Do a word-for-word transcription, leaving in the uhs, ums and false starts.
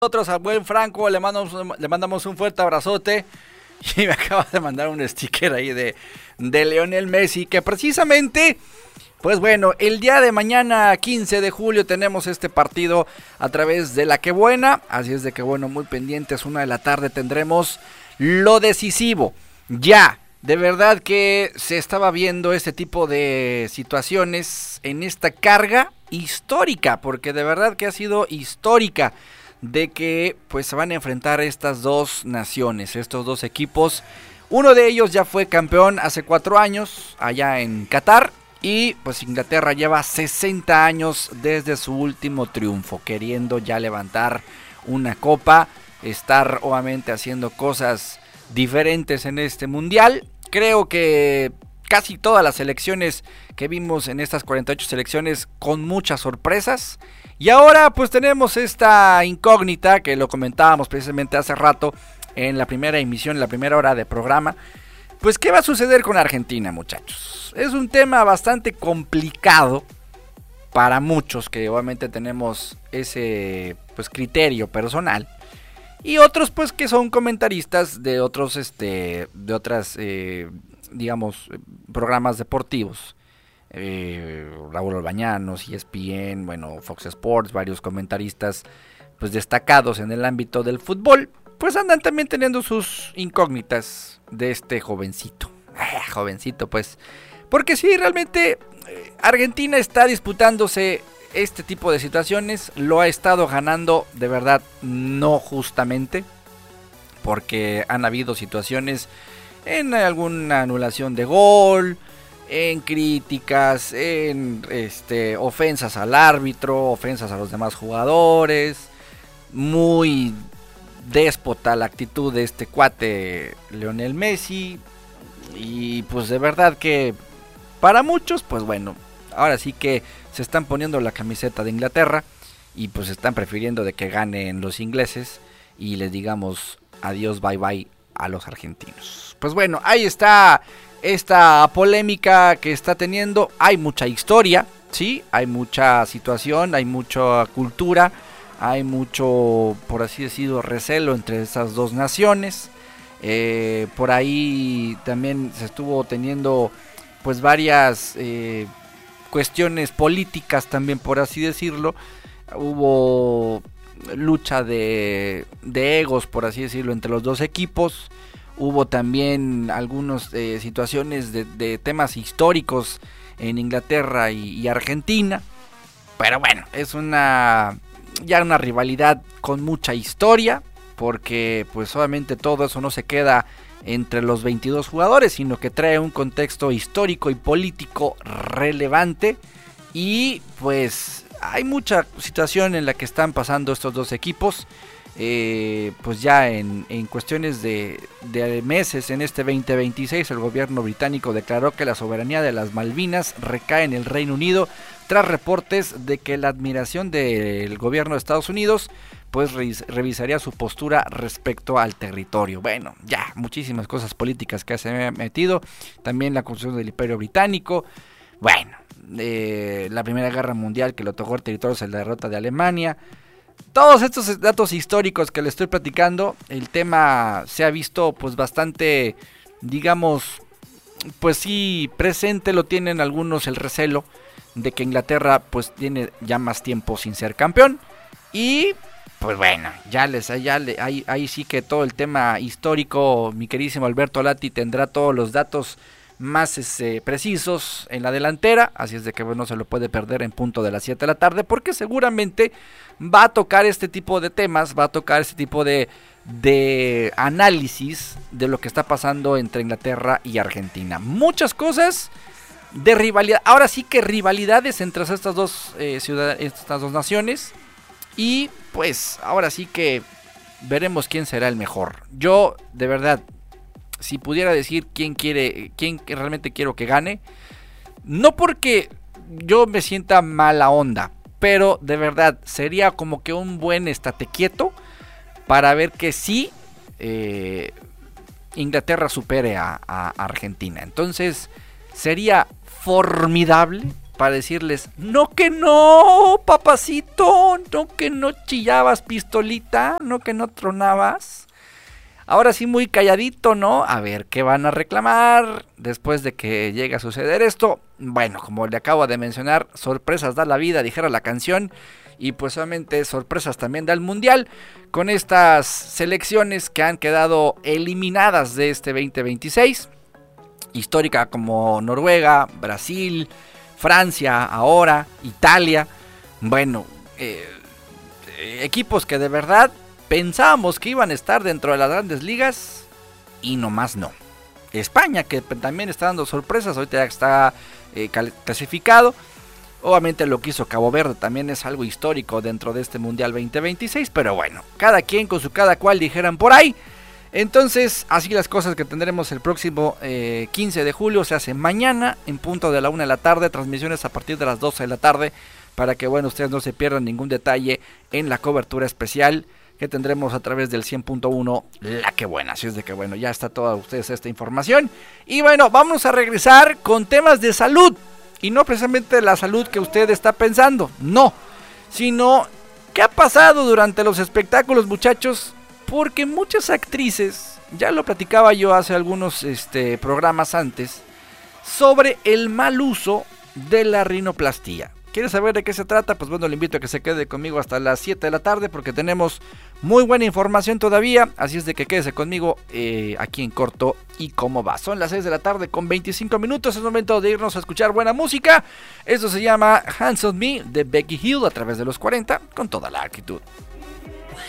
Nosotros al buen Franco le mandamos, le mandamos un fuerte abrazote y me acaba de mandar un sticker ahí de, de Lionel Messi, que precisamente, pues bueno, el día de mañana quince de julio tenemos este partido a través de La Que Buena, así es de que bueno, muy pendientes, una de la tarde tendremos lo decisivo. Ya, de verdad que se estaba viendo este tipo de situaciones en esta carga histórica, porque de verdad que ha sido histórica, de que pues se van a enfrentar estas dos naciones, estos dos equipos. Uno de ellos ya fue campeón hace cuatro años allá en Qatar, y pues Inglaterra lleva sesenta años desde su último triunfo, queriendo ya levantar una copa, estar obviamente haciendo cosas diferentes en este mundial. Creo que casi todas las selecciones que vimos en estas cuarenta y ocho selecciones con muchas sorpresas. Y ahora pues tenemos esta incógnita que lo comentábamos precisamente hace rato en la primera emisión, en la primera hora de programa. Pues ¿qué va a suceder con Argentina, muchachos? Es un tema bastante complicado para muchos que obviamente tenemos ese pues criterio personal. Y otros pues que son comentaristas de otros este de otras eh, digamos programas deportivos. Eh, Raúl Orbañanos, E S P N, bueno, Fox Sports, varios comentaristas pues destacados en el ámbito del fútbol, pues andan también teniendo sus incógnitas de este jovencito, ah, jovencito pues, porque sí, realmente eh, Argentina está disputándose este tipo de situaciones, lo ha estado ganando de verdad no justamente, porque han habido situaciones en alguna anulación de gol, en críticas, en este, ofensas al árbitro, ofensas a los demás jugadores. Muy déspota la actitud de este cuate Lionel Messi. Y pues de verdad que para muchos, pues bueno, ahora sí que se están poniendo la camiseta de Inglaterra y pues están prefiriendo de que ganen los ingleses y les digamos adiós, bye bye a los argentinos. Pues bueno, ahí está esta polémica que está teniendo. Hay mucha historia, sí, hay mucha situación, hay mucha cultura, hay mucho, por así decirlo, recelo entre esas dos naciones. Eh, por ahí también se estuvo teniendo pues varias eh, cuestiones políticas también, por así decirlo. Hubo lucha de, de egos, por así decirlo, entre los dos equipos. Hubo también algunas eh, situaciones de, de temas históricos en Inglaterra y, y Argentina. Pero bueno, es una ya una rivalidad con mucha historia, porque pues obviamente todo eso no se queda entre los veintidós jugadores, sino que trae un contexto histórico y político relevante. Y pues hay mucha situación en la que están pasando estos dos equipos. Eh, pues ya en, en cuestiones de, de meses, en este veinte veintiséis, el gobierno británico declaró que la soberanía de las Malvinas recae en el Reino Unido, tras reportes de que la admiración del gobierno de Estados Unidos pues revis, revisaría su postura respecto al territorio. Bueno, ya muchísimas cosas políticas que se han metido, también la construcción del Imperio Británico, bueno, eh, la Primera Guerra Mundial que le otorgó el territorio es la derrota de Alemania. Todos estos datos históricos que le estoy platicando, el tema se ha visto pues bastante, digamos, pues sí, presente, lo tienen algunos el recelo de que Inglaterra pues tiene ya más tiempo sin ser campeón. Y pues bueno, ya les, ya le, ahí, ahí sí que todo el tema histórico, mi queridísimo Alberto Lati tendrá todos los datos más este, precisos en la delantera, así es de que bueno, no se lo puede perder en punto de las siete de la tarde, porque seguramente va a tocar este tipo de temas, va a tocar este tipo de, de análisis de lo que está pasando entre Inglaterra y Argentina. Muchas cosas de rivalidad, ahora sí que rivalidades entre estas dos, eh, ciudad, estas dos naciones, y pues ahora sí que veremos quién será el mejor. Yo de verdad, si pudiera decir quién quiere, quién realmente quiero que gane, no porque yo me sienta mala onda, pero de verdad sería como que un buen estate quieto para ver que sí eh, Inglaterra supere a, a Argentina. Entonces sería formidable para decirles, no que no, papacito, no que no chillabas, pistolita, no que no tronabas. Ahora sí muy calladito, ¿no? A ver, ¿qué van a reclamar después de que llegue a suceder esto? Bueno, como le acabo de mencionar, sorpresas da la vida, dijera la canción. Y pues obviamente sorpresas también da el Mundial con estas selecciones que han quedado eliminadas de este veinte veintiséis. Histórica como Noruega, Brasil, Francia, ahora Italia. Bueno, eh, equipos que de verdad pensábamos que iban a estar dentro de las grandes ligas y nomás no. España, que también está dando sorpresas, ahorita ya está eh, clasificado. Obviamente lo que hizo Cabo Verde también es algo histórico dentro de este Mundial veinte veintiséis, pero bueno, cada quien con su cada cual, dijeran por ahí. Entonces, así las cosas que tendremos el próximo eh, quince de julio, se hace mañana en punto de la una de la tarde, transmisiones a partir de las doce de la tarde, para que bueno, ustedes no se pierdan ningún detalle en la cobertura especial que tendremos a través del cien punto uno La Que Buena. Así es de que bueno, ya está toda ustedes esta información. Y bueno, vamos a regresar con temas de salud. Y no precisamente la salud que usted está pensando, no, sino qué ha pasado durante los espectáculos, muchachos, porque muchas actrices, ya lo platicaba yo hace algunos este, programas antes, sobre el mal uso de la rinoplastia. ¿Quiere saber de qué se trata? Pues bueno, le invito a que se quede conmigo hasta las siete de la tarde porque tenemos muy buena información todavía. Así es de que quédese conmigo eh, aquí en corto y cómo va. Son las seis de la tarde con veinticinco minutos. Es momento de irnos a escuchar buena música. Esto se llama Hands on Me de Becky Hill a través de los cuarenta con toda la actitud.